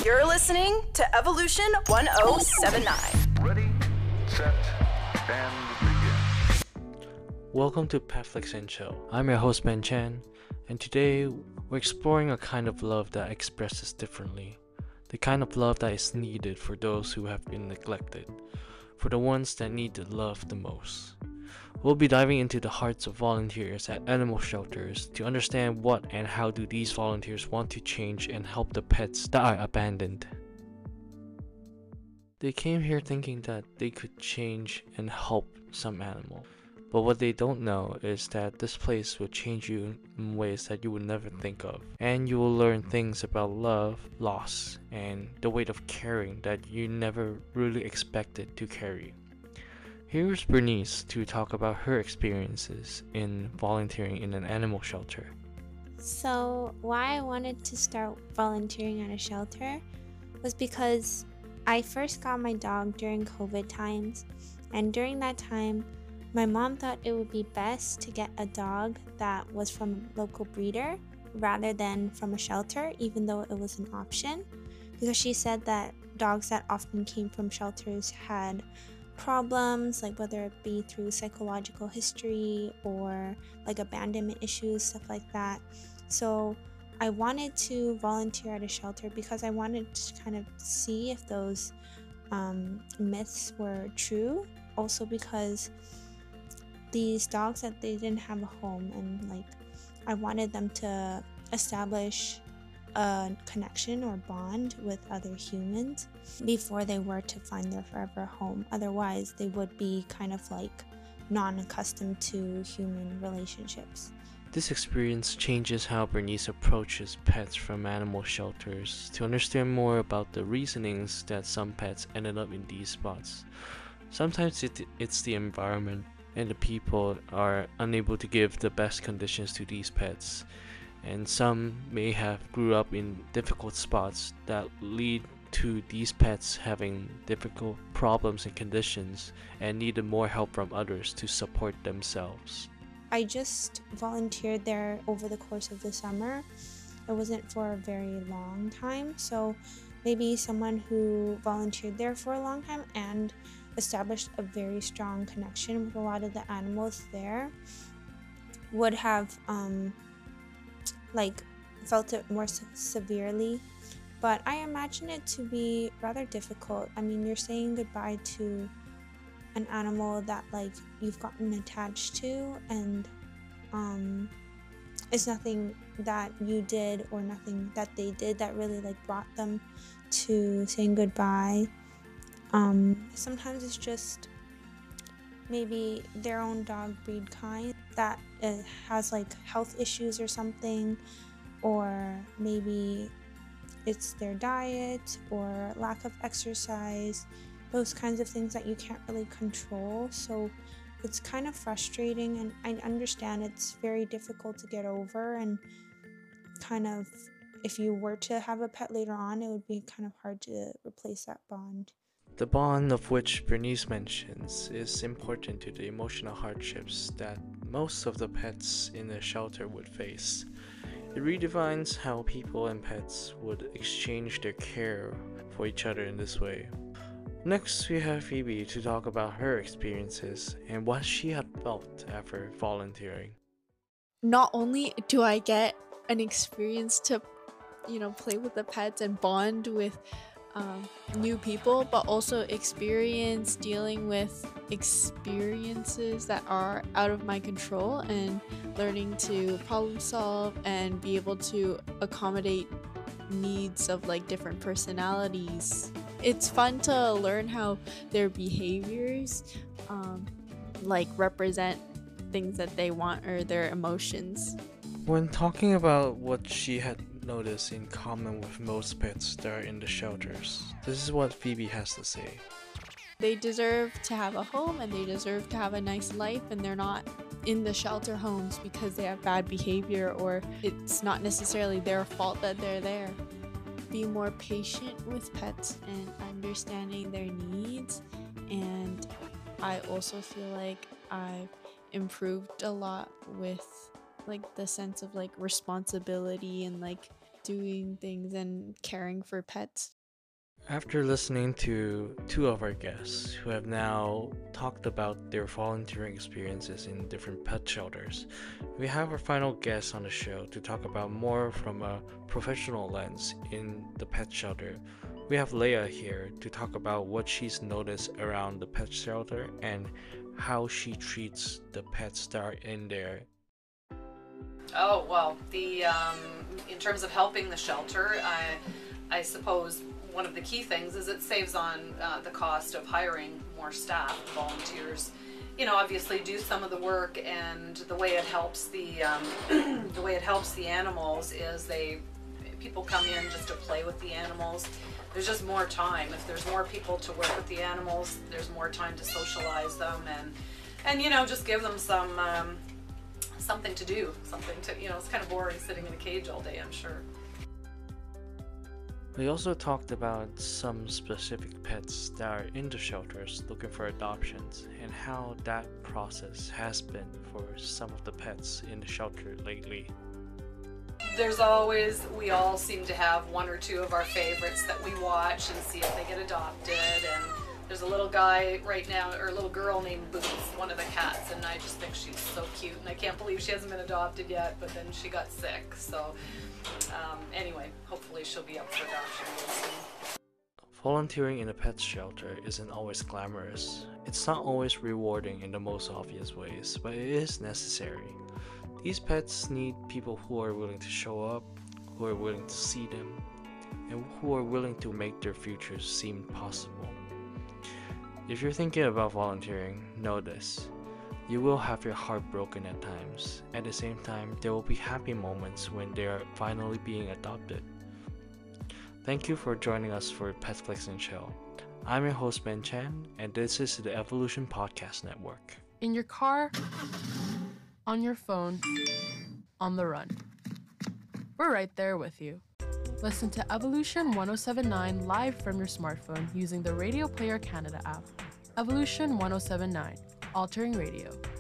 You're listening to Evolution 1079. Ready, set, and begin. Welcome to Petflix and Chill. I'm your host Ben Chan, and today we're exploring a kind of love that expresses differently. The kind of love that is needed for those who have been neglected, for the ones that need the love the most. We'll be diving into the hearts of volunteers at animal shelters to understand what and how do these volunteers want to change and help the pets that are abandoned. They came here thinking that they could change and help some animal. But what they don't know is that this place will change you in ways that you would never think of. And you will learn things about love, loss, and the weight of caring that you never really expected to carry. Here's Bernice to talk about her experiences in volunteering in an animal shelter. So, why I wanted to start volunteering at a shelter was because I first got my dog during COVID times, and during that time, my mom thought it would be best to get a dog that was from a local breeder rather than from a shelter, even though it was an option, because she said that dogs that often came from shelters had problems, like whether it be through psychological history or like abandonment issues, stuff like that. So I wanted to volunteer at a shelter because I wanted to kind of see if those myths were true. Also because these dogs that they didn't have a home, and like I wanted them to establish a connection or bond with other humans before they were to find their forever home. Otherwise, they would be kind of like non-accustomed to human relationships. This experience changes how Bernice approaches pets from animal shelters to understand more about the reasonings that some pets ended up in these spots. Sometimes it's the environment and the people are unable to give the best conditions to these pets, and some may have grew up in difficult spots that lead to these pets having difficult problems and conditions and needed more help from others to support themselves. I just volunteered there over the course of the summer. It wasn't for a very long time, so maybe someone who volunteered there for a long time and established a very strong connection with a lot of the animals there would have felt it more severely. But I imagine it to be rather difficult. I mean, you're saying goodbye to an animal that like you've gotten attached to, and it's nothing that you did or nothing that they did that really like brought them to saying goodbye. Sometimes it's just maybe their own dog breed kind that has like health issues or something, or maybe it's their diet or lack of exercise, those kinds of things that you can't really control. So it's kind of frustrating, and I understand it's very difficult to get over, and kind of if you were to have a pet later on, it would be kind of hard to replace that bond. The bond of which Bernice mentions is important to the emotional hardships that most of the pets in the shelter would face. It redefines how people and pets would exchange their care for each other in this way. Next, we have Phoebe to talk about her experiences and what she had felt after volunteering. Not only do I get an experience to, play with the pets and bond with new people, but also experience dealing with experiences that are out of my control and learning to problem solve and be able to accommodate needs of like different personalities. It's fun to learn how their behaviors represent things that they want or their emotions. When talking about what she had noticed in common with most pets that are in the shelters, this is what Phoebe has to say. They deserve to have a home and they deserve to have a nice life, and they're not in the shelter homes because they have bad behavior or it's not necessarily their fault that they're there. Be more patient with pets and understanding their needs, and I also feel like I've improved a lot with like the sense of like responsibility and like doing things and caring for pets. After listening to two of our guests who have now talked about their volunteering experiences in different pet shelters, we have our final guest on the show to talk about more from a professional lens in the pet shelter. We have Leah here to talk about what she's noticed around the pet shelter and how she treats the pets that are in there. Oh, well, in terms of helping the shelter, I suppose one of the key things is it saves on the cost of hiring more staff, volunteers. You know, obviously do some of the work, and the way it helps the animals is people come in just to play with the animals. There's just more time. If there's more people to work with the animals, there's more time to socialize them and you know, just give them something to do, it's kind of boring sitting in a cage all day, I'm sure. We also talked about some specific pets that are in the shelters looking for adoptions and how that process has been for some of the pets in the shelter lately. We all seem to have one or two of our favorites that we watch and see if they get adopted, and there's a little guy right now, or a little girl named Boots, one of the cats, and I just think she's so cute, and I can't believe she hasn't been adopted yet, but then she got sick, so anyway, hopefully she'll be up for adoption real soon. Volunteering in a pet shelter isn't always glamorous. It's not always rewarding in the most obvious ways, but it is necessary. These pets need people who are willing to show up, who are willing to see them, and who are willing to make their futures seem possible. If you're thinking about volunteering, know this. You will have your heart broken at times. At the same time, there will be happy moments when they are finally being adopted. Thank you for joining us for Petflix and Chill. I'm your host Ben Chan, and this is the Evolution Podcast Network. In your car, on your phone, on the run. We're right there with you. Listen to Evolution 1079 live from your smartphone using the Radio Player Canada app. Evolution 1079, altering radio.